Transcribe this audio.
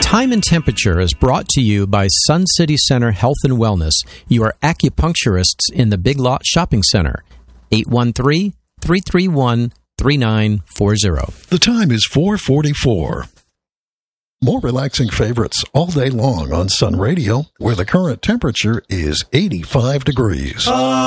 Time and Temperature is brought to you by Sun City Center Health and Wellness, your acupuncturists in the Big Lot Shopping Center. 813-331-3940. The time is 4:44. More relaxing favorites all day long on Sun Radio, where the current temperature is 85 degrees.